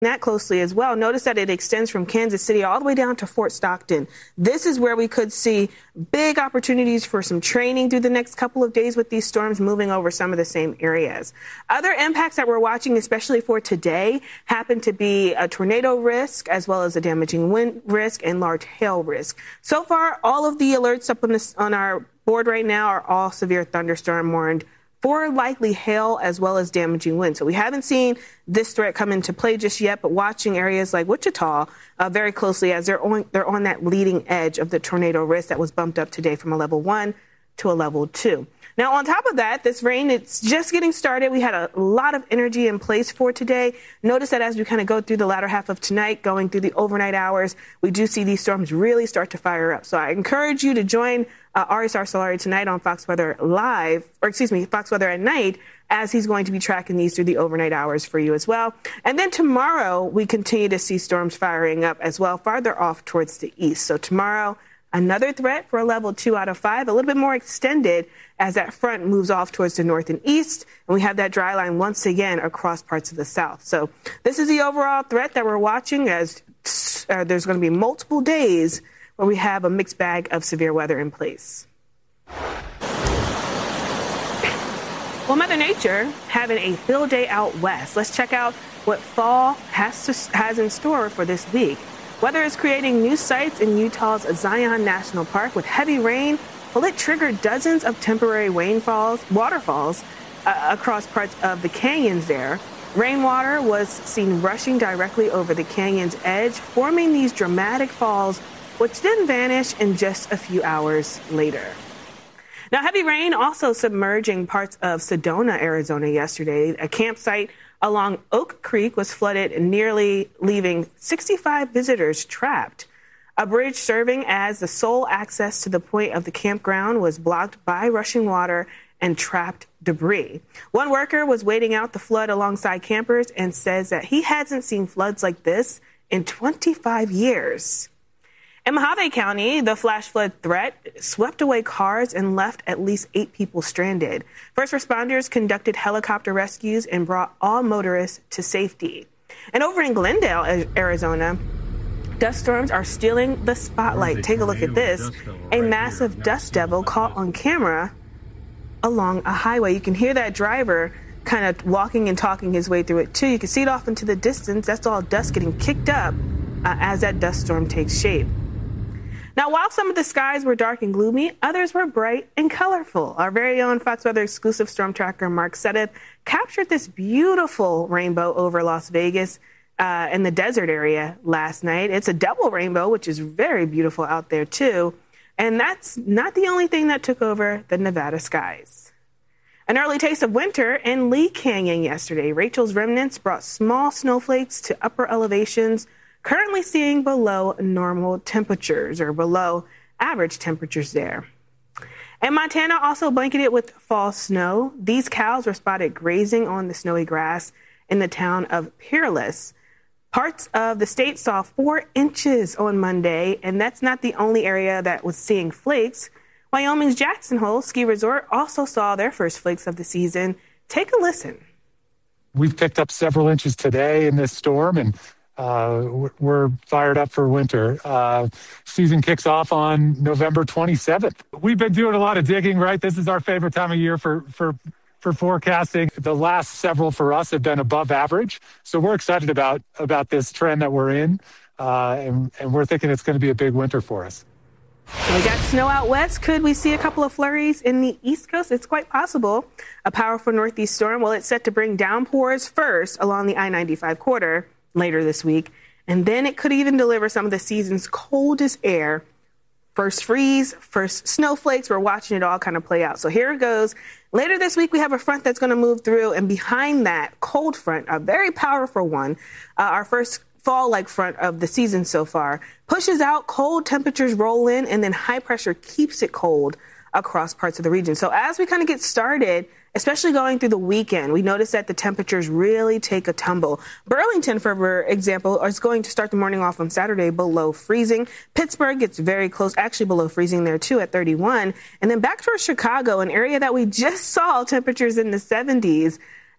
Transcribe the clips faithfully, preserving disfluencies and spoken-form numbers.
that closely as well. Notice that it extends from Kansas City all the way down to Fort Stockton. This is where we could see big opportunities for some training through the next couple of days with these storms moving over some of the same areas. Other impacts that we're watching, especially for today, happen to be a tornado risk as well as a damaging wind risk and large hail risk. So far, all of the alerts up on, this, on our board right now are all severe thunderstorm warned for likely hail as well as damaging wind. So we haven't seen this threat come into play just yet, but watching areas like Wichita uh, very closely as they're on, they're on that leading edge of the tornado risk that was bumped up today from a level one to a level two. Now, on top of that, this rain, it's just getting started. We had a lot of energy in place for today. Notice that as we kind of go through the latter half of tonight, going through the overnight hours, we do see these storms really start to fire up. So I encourage you to join uh, Aris Arcelari tonight on Fox Weather Live, or excuse me, Fox Weather at Night, as he's going to be tracking these through the overnight hours for you as well. And then tomorrow, we continue to see storms firing up as well, farther off towards the east. So tomorrow, another threat for a level two out of five, a little bit more extended as that front moves off towards the north and east. And we have that dry line once again across parts of the south. So this is the overall threat that we're watching as uh, there's going to be multiple days where we have a mixed bag of severe weather in place. Well, Mother Nature having a field day out west. Let's check out what fall has, to, has in store for this week. Weather is creating new sights in Utah's Zion National Park with heavy rain. Well, it triggered dozens of temporary rainfalls, waterfalls uh, across parts of the canyons there. Rainwater was seen rushing directly over the canyon's edge, forming these dramatic falls, which then vanish in just a few hours later. Now, heavy rain also submerging parts of Sedona, Arizona yesterday. A campsite along Oak Creek was flooded, nearly leaving sixty-five visitors trapped. A bridge serving as the sole access to the point of the campground was blocked by rushing water and trapped debris. One worker was waiting out the flood alongside campers and says that he hasn't seen floods like this in twenty-five years. In Mojave County, the flash flood threat swept away cars and left at least eight people stranded. First responders conducted helicopter rescues and brought all motorists to safety. And over in Glendale, Arizona, dust storms are stealing the spotlight. Take a look at this. A massive dust devil caught on camera along a highway. You can hear that driver kind of walking and talking his way through it, too. You can see it off into the distance. That's all dust getting kicked up uh, as that dust storm takes shape. Now, while some of the skies were dark and gloomy, others were bright and colorful. Our very own Fox Weather exclusive storm tracker, Mark Sedeth, captured this beautiful rainbow over Las Vegas uh, in the desert area last night. It's a double rainbow, which is very beautiful out there, too. And that's not the only thing that took over the Nevada skies. An early taste of winter in Lee Canyon yesterday. Rachel's remnants brought small snowflakes to upper elevations, currently seeing below normal temperatures or below average temperatures there. And Montana also blanketed with fall snow. These cows were spotted grazing on the snowy grass in the town of Peerless. Parts of the state saw four inches on Monday, and that's not the only area that was seeing flakes. Wyoming's Jackson Hole Ski Resort also saw their first flakes of the season. Take a listen. We've picked up several inches today in this storm, and Uh, we're fired up for winter. Uh, season kicks off on November twenty-seventh. We've been doing a lot of digging, right? This is our favorite time of year for, for, for forecasting. The last several for us have been above average. So we're excited about, about this trend that we're in. Uh, and, and we're thinking it's going to be a big winter for us. So we got snow out west. Could we see a couple of flurries in the East Coast? It's quite possible. A powerful northeast storm, well, it's set to bring downpours first along the I ninety-five corridor later this week, and then it could even deliver some of the season's coldest air. First freeze, first snowflakes. We're watching it all kind of play out. So here it goes. Later this week, we have a front that's going to move through, and behind that cold front, a very powerful one, uh, our first fall-like front of the season so far, pushes out, cold temperatures roll in, and then high pressure keeps it cold across parts of the region. So as we kind of get started, especially going through the weekend, we notice that the temperatures really take a tumble. Burlington, for example, is going to start the morning off on Saturday below freezing. Pittsburgh gets very close, actually below freezing there too at thirty-one. And then back towards Chicago, an area that we just saw temperatures in the seventies.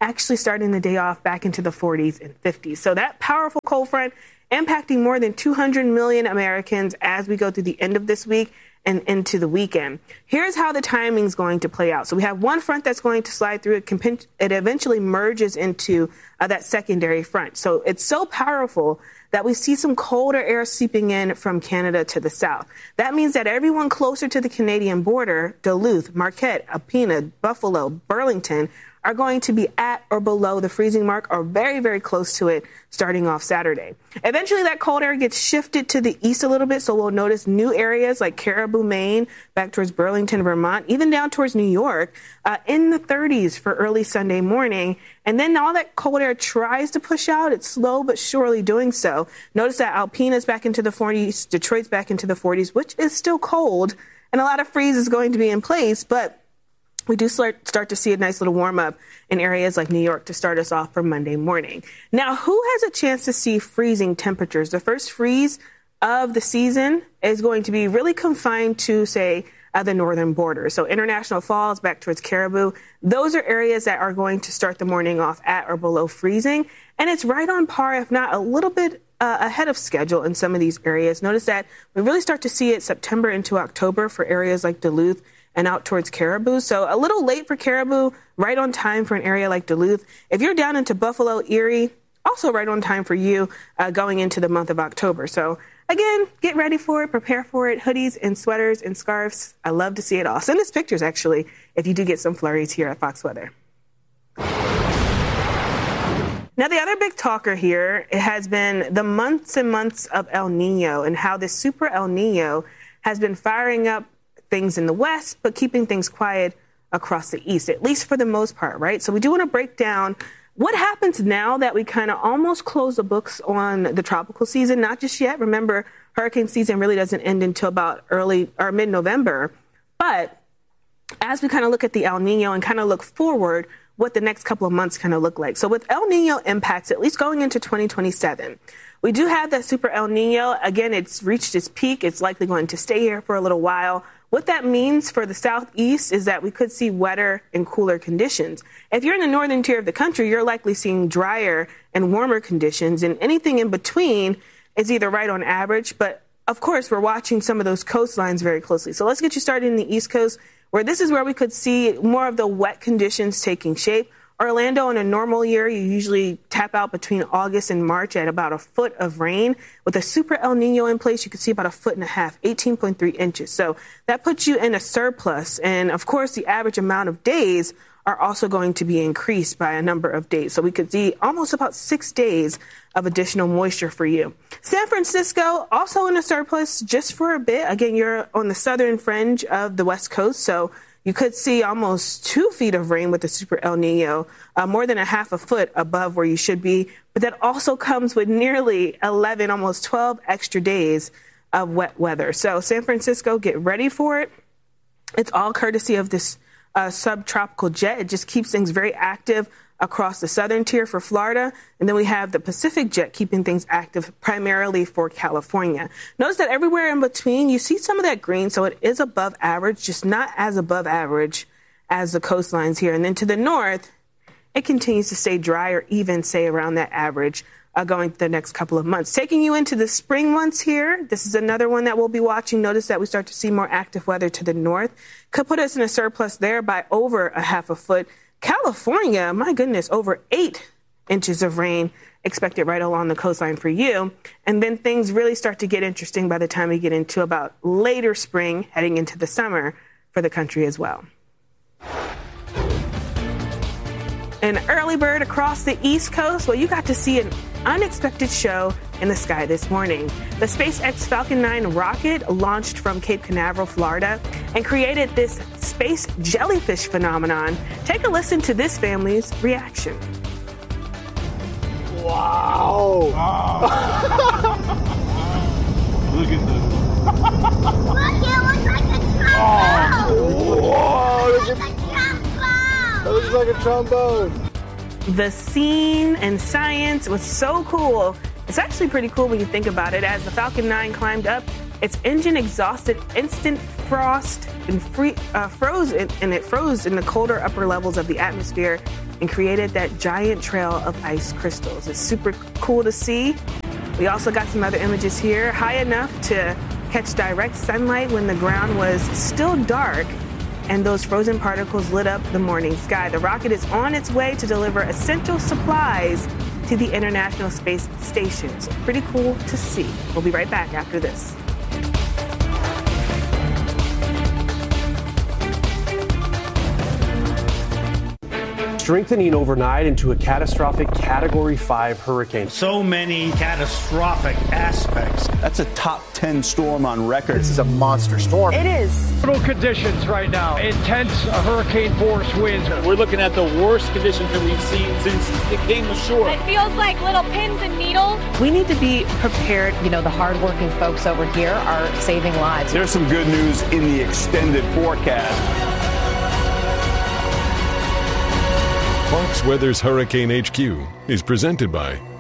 actually starting the day off back into the forties and fifties. So that powerful cold front impacting more than two hundred million Americans as we go through the end of this week and into the weekend. Here's how the timing is going to play out. So we have one front that's going to slide through. It, comp- it eventually merges into uh, that secondary front. So it's so powerful that we see some colder air seeping in from Canada to the south. That means that everyone closer to the Canadian border, Duluth, Marquette, Alpena, Buffalo, Burlington, are going to be at or below the freezing mark or very, very close to it starting off Saturday. Eventually, that cold air gets shifted to the east a little bit, so we'll notice new areas like Caribou, Maine, back towards Burlington, Vermont, even down towards New York, uh, in the thirties for early Sunday morning. And then all that cold air tries to push out. It's slow but surely doing so. Notice that Alpena's back into the forties, Detroit's back into the forties, which is still cold, and a lot of freeze is going to be in place, but we do start, start to see a nice little warm up in areas like New York to start us off for Monday morning. Now, who has a chance to see freezing temperatures? The first freeze of the season is going to be really confined to, say, uh, the northern border. So International Falls back towards Caribou. Those are areas that are going to start the morning off at or below freezing. And it's right on par, if not a little bit uh, ahead of schedule in some of these areas. Notice that we really start to see it September into October for areas like Duluth and out towards Caribou. So a little late for Caribou, right on time for an area like Duluth. If you're down into Buffalo, Erie, also right on time for you uh, going into the month of October. So again, get ready for it, prepare for it. Hoodies and sweaters and scarves. I love to see it all. Send us pictures, actually, if you do get some flurries here at Fox Weather. Now, the other big talker here has been the months and months of El Nino and how this super El Nino has been firing up things in the west, but keeping things quiet across the east, at least for the most part, right? So we do want to break down what happens now that we kind of almost close the books on the tropical season. Not just yet. Remember, hurricane season really doesn't end until about early or mid-November. But as we kind of look at the El Nino and kind of look forward, what the next couple of months kind of look like. So with El Nino impacts, at least going into twenty twenty-seven, we do have that super El Nino. Again, it's reached its peak. It's likely going to stay here for a little while. What that means for the southeast is that we could see wetter and cooler conditions. If you're in the northern tier of the country, you're likely seeing drier and warmer conditions, and anything in between is either right on average. But of course, we're watching some of those coastlines very closely. So let's get you started in the East Coast, where this is where we could see more of the wet conditions taking shape. Orlando, in a normal year, you usually tap out between August and March at about a foot of rain. With a super El Nino in place, you can see about a foot and a half, eighteen point three inches. So that puts you in a surplus. And of course, the average amount of days are also going to be increased by a number of days. So we could see almost about six days of additional moisture for you. San Francisco, also in a surplus just for a bit. Again, you're on the southern fringe of the West Coast, so you could see almost two feet of rain with the super El Nino, uh, more than a half a foot above where you should be. But that also comes with nearly eleven, almost twelve extra days of wet weather. So San Francisco, get ready for it. It's all courtesy of this uh, subtropical jet. It just keeps things very active across the southern tier for Florida. And then we have the Pacific jet keeping things active primarily for California. Notice that everywhere in between, you see some of that green. So it is above average, just not as above average as the coastlines here. And then to the north, it continues to stay dry or even say around that average uh, going the next couple of months. Taking you into the spring months here, this is another one that we'll be watching. Notice that we start to see more active weather to the north. Could put us in a surplus there by over a half a foot. California, my goodness, over eight inches of rain expected right along the coastline for you. And then things really start to get interesting by the time we get into about later spring, heading into the summer for the country as well. An early bird across the East Coast. Well, you got to see an unexpected show in the sky this morning. The SpaceX Falcon nine rocket launched from Cape Canaveral, Florida, and created this space jellyfish phenomenon. Take a listen to this family's reaction. Wow! Wow. Look at this. Look, it looks like a trombone. Oh. Whoa! It looks like a trombone. It looks like a trombone. The scene and science was so cool. It's actually pretty cool when you think about it. As the Falcon nine climbed up, its engine exhausted instant frost and free, uh, froze, in, and it froze in the colder upper levels of the atmosphere. and created that giant trail of ice crystals. It's super cool to see. We also got some other images here, high enough to catch direct sunlight when the ground was still dark, and those frozen particles lit up the morning sky. The rocket is on its way to deliver essential supplies to the International Space Station. So pretty cool to see. We'll be right back after this. Strengthening overnight into a catastrophic Category five hurricane. So many catastrophic aspects. That's a top ten storm on record. This is a monster storm. It is. Brutal conditions right now. Intense hurricane force winds. We're looking at the worst conditions that we've seen since it came ashore. It feels like little pins and needles. We need to be prepared. You know, the hardworking folks over here are saving lives. There's some good news in the extended forecast. Fox Weather's Hurricane H Q is presented by